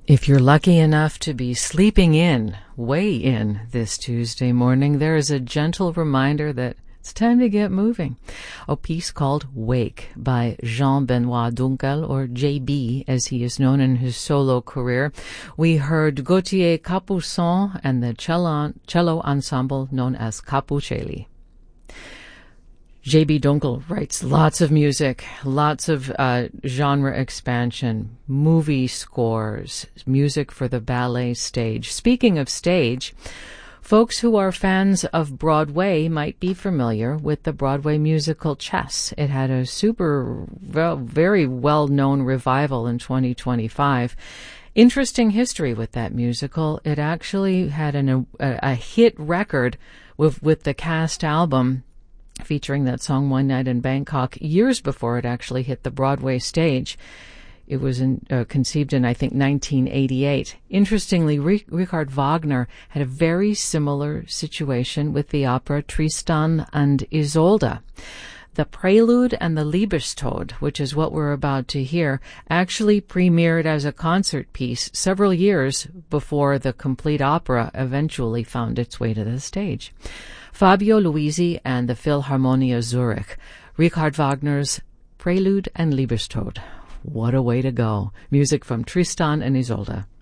If you're lucky enough to be sleeping in, way in, this Tuesday morning, there is a gentle reminder that it's time to get moving. A piece called Wake by Jean-Benoit Dunkel, or JB as he is known in his solo career. We heard Gauthier Capuçon and the cello ensemble known as Capuchelli. J.B. Dunkel writes lots of music, lots of genre expansion, movie scores, music for the ballet stage. Speaking of stage, folks who are fans of Broadway might be familiar with the Broadway musical Chess. It had a very well-known revival in 2025. Interesting history with that musical. It actually had a hit record with the cast album featuring that song One Night in Bangkok years before it actually hit the Broadway stage. It was conceived in, I think, 1988. Interestingly, Richard Wagner had a very similar situation with the opera Tristan and Isolde. The Prelude and the Liebestod, which is what we're about to hear, actually premiered as a concert piece several years before the complete opera eventually found its way to the stage. Fabio Luisi and the Philharmonia Zurich. Richard Wagner's Prelude and Liebestod. What a way to go. Music from Tristan and Isolde.